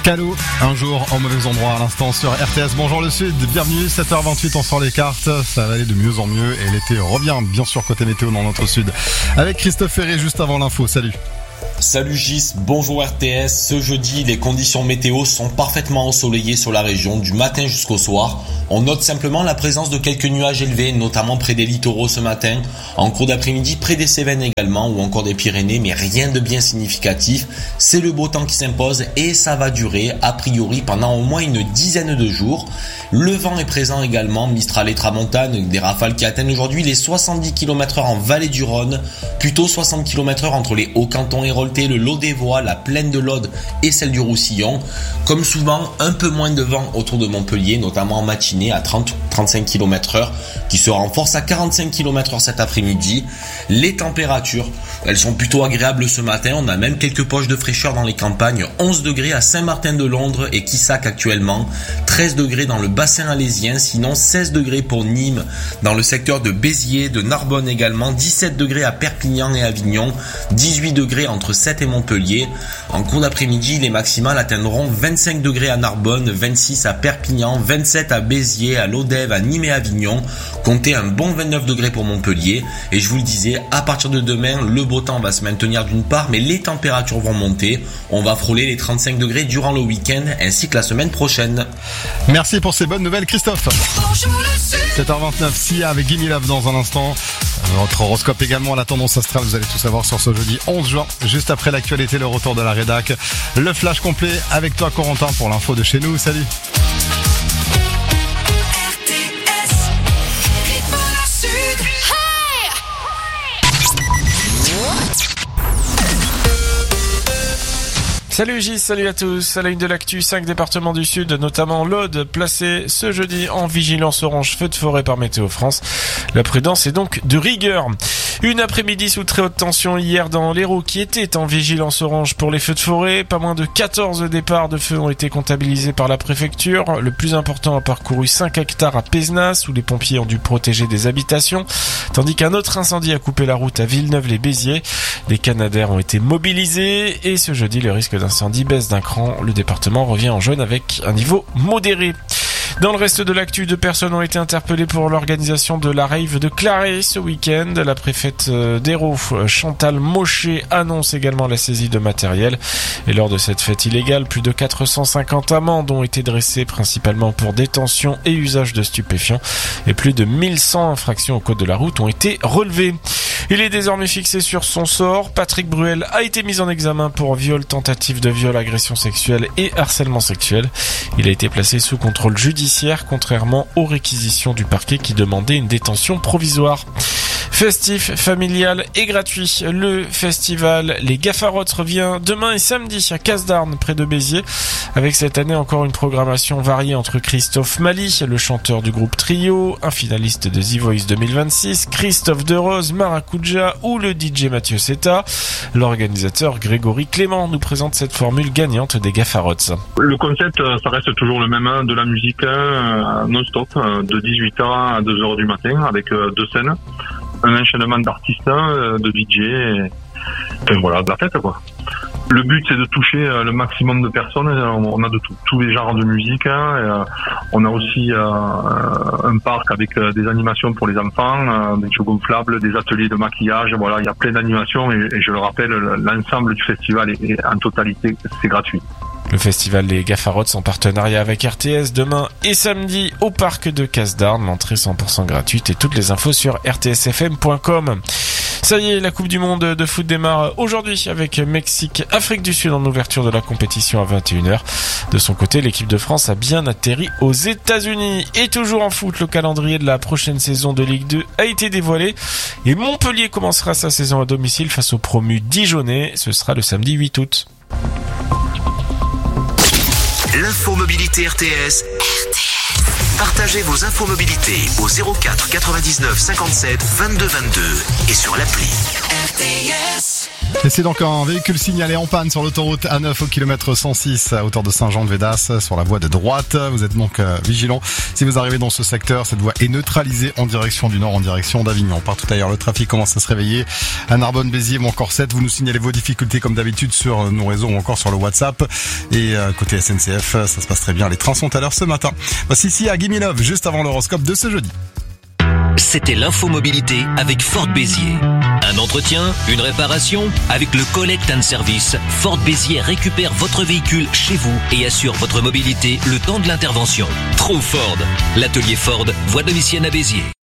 Calou, un jour en mauvais endroit à l'instant sur RTS. Bonjour le Sud, bienvenue, 7h28, on sort les cartes, ça va aller de mieux en mieux et l'été revient bien sûr côté météo dans notre Sud. Avec Christophe Ferré juste avant l'info, salut. Salut Gis, bonjour RTS. Ce jeudi, les conditions météo sont parfaitement ensoleillées sur la région du matin jusqu'au soir. On note simplement la présence de quelques nuages élevés, notamment près des littoraux ce matin, en cours d'après-midi près des Cévennes également ou encore des Pyrénées, mais rien de bien significatif. C'est le beau temps qui s'impose et ça va durer a priori pendant au moins une dizaine de jours. Le vent est présent également, Mistral et Tramontane, des rafales qui atteignent aujourd'hui les 70 km/h en vallée du Rhône, plutôt 60 km/h entre les Hauts-Cantons et Rolté, le Lot-des-Voies, la plaine de l'Aude et celle du Roussillon. Comme souvent, un peu moins de vent autour de Montpellier, notamment en matinée à 30-35 km/h, qui se renforce à 45 km/h cet après-midi. Les températures, elles sont plutôt agréables ce matin. On a même quelques poches de fraîcheur dans les campagnes. 11 degrés à Saint-Martin-de-Londres et Quissac actuellement. 13 degrés dans le bassin alésien. Sinon, 16 degrés pour Nîmes, dans le secteur de Béziers, de Narbonne également. 17 degrés à Perpignan et Avignon. 18 degrés entre 7 et Montpellier. En cours d'après-midi, les maximales atteindront 25 degrés à Narbonne, 26 à Perpignan, 27 à Béziers, à Lodève, à Nîmes et Avignon. Comptez un bon 29 degrés pour Montpellier. Et je vous le disais, à partir de demain, le beau temps va se maintenir d'une part, mais les températures vont monter. On va frôler les 35 degrés durant le week-end ainsi que la semaine prochaine. Merci pour ces bonnes nouvelles Christophe. 7h29, Sia avec Gimme Love dans un instant. Notre horoscope également à la tendance astrale, vous allez tout savoir sur ce jeudi 11 juin. Juste après l'actualité, le retour de la rédac. Le flash complet avec toi Corentin pour l'info de chez nous. Salut. Salut Gis, salut à tous. À la une de l'actu, 5 départements du Sud, notamment l'Aude, placés ce jeudi en vigilance orange feu de forêt par Météo France. La prudence est donc de rigueur. Une après-midi sous très haute tension hier dans l'Hérault qui était en vigilance orange pour les feux de forêt. Pas moins de 14 départs de feux ont été comptabilisés par la préfecture. Le plus important a parcouru 5 hectares à Pézenas où les pompiers ont dû protéger des habitations. Tandis qu'un autre incendie a coupé la route à Villeneuve-les-Béziers. Des canadaires ont été mobilisés et ce jeudi le risque d'incendie baisse d'un cran. Le département revient en jaune avec un niveau modéré. Dans le reste de l'actu, 2 personnes ont été interpellées pour l'organisation de la rave de Claré ce week-end. La préfète d'Hérault, Chantal Mochet, annonce également la saisie de matériel. Et lors de cette fête illégale, plus de 450 amendes ont été dressées principalement pour détention et usage de stupéfiants. Et plus de 1100 infractions au code de la route ont été relevées. Il est désormais fixé sur son sort. Patrick Bruel a été mis en examen pour viol, tentative de viol, agression sexuelle et harcèlement sexuel. Il a été placé sous contrôle judiciaire, contrairement aux réquisitions du parquet qui demandait une détention provisoire. Festif, familial et gratuit. Le festival Les Gaffarottes revient demain et samedi à Casdarn, près de Béziers, avec cette année encore une programmation variée entre Christophe Mali, le chanteur du groupe Trio, un finaliste de The Voice 2026, Christophe Derose, Maracuja ou le DJ Mathieu Seta. L'organisateur Grégory Clément nous présente cette formule gagnante des Gaffarottes. Le concept, ça reste toujours le même, de la musique non-stop, de 18h à 2h du matin, avec 2 scènes. Un enchaînement d'artistes, de DJ, et voilà, de la fête, quoi. Le but, c'est de toucher le maximum de personnes. On a de tous les genres de musique. On a aussi un parc avec des animations pour les enfants, des jeux gonflables, des ateliers de maquillage. Voilà, il y a plein d'animations et je le rappelle, l'ensemble du festival est en totalité, c'est gratuit. Le festival Les Gaffarottes en partenariat avec RTS demain et samedi au parc de Casdarn. L'entrée 100% gratuite et toutes les infos sur rtsfm.com. Ça y est, la Coupe du Monde de foot démarre aujourd'hui avec Mexique, Afrique du Sud en ouverture de la compétition à 21h. De son côté, l'équipe de France a bien atterri aux États-Unis. Et toujours en foot, le calendrier de la prochaine saison de Ligue 2 a été dévoilé. Et Montpellier commencera sa saison à domicile face au promu Dijonais. Ce sera le samedi 8 août. L'info mobilité RTS. Partagez vos infos mobilité au 04 99 57 22 22 et sur l'appli RTS. Et c'est donc un véhicule signalé en panne sur l'autoroute A9 au kilomètre 106 à hauteur de Saint-Jean-de-Védas sur la voie de droite. Vous êtes donc vigilant. Si vous arrivez dans ce secteur, cette voie est neutralisée en direction du nord, en direction d'Avignon. Partout ailleurs, le trafic commence à se réveiller. À Narbonne, Béziers ou encore 7, vous nous signalez vos difficultés comme d'habitude sur nos réseaux ou encore sur le WhatsApp. Et côté SNCF, ça se passe très bien. Les trains sont à l'heure ce matin. Voici ici à Gimme Love, juste avant l'horoscope de ce jeudi. C'était l'info mobilité avec Ford Béziers. Un entretien, une réparation, avec le Collect and Service, Ford Béziers récupère votre véhicule chez vous et assure votre mobilité le temps de l'intervention. True Ford, l'atelier Ford, voie de Messienne à Béziers.